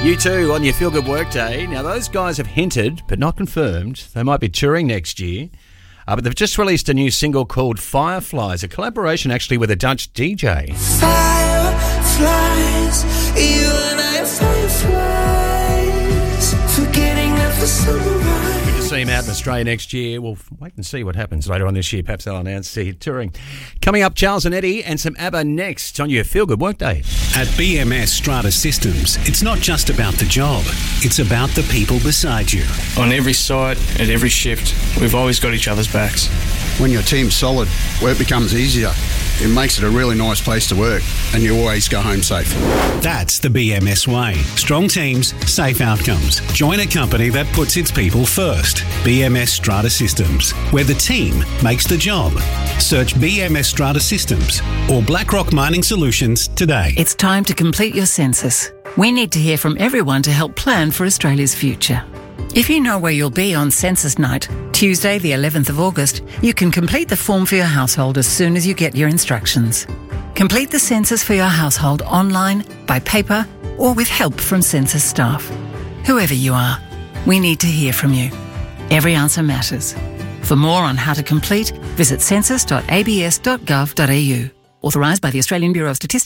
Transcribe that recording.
U2 on your Feel Good Workday. Now, those guys have hinted, but not confirmed, they might be touring next year. But they've just released a new single called Fireflies, a collaboration actually with a Dutch DJ. Fireflies, you and I are fireflies, forgetting that the summer rise. Good to see him out in Australia next year. We'll wait and see what happens later on this year. Perhaps they'll announce the touring. Coming up, Charles and Eddie and some ABBA next on your Feel Good Workday. At BMS Strata Systems, it's not just about the job, it's about the people beside you. On every site, at every shift, we've always got each other's backs. When your team's solid, work becomes easier. It makes it a really nice place to work, and you always go home safe. That's the BMS way. Strong teams, safe outcomes. Join a company that puts its people first. BMS Strata Systems, where the team makes the job. Search BMS Strata Systems or BlackRock Mining Solutions today. It's time to complete your census. We need to hear from everyone to help plan for Australia's future. If you know where you'll be on census night, Tuesday the 11th of August, you can complete the form for your household as soon as you get your instructions. Complete the census for your household online, by paper, or with help from census staff. Whoever you are, we need to hear from you. Every answer matters. For more on how to complete, visit census.abs.gov.au. Authorised by the Australian Bureau of Statistics.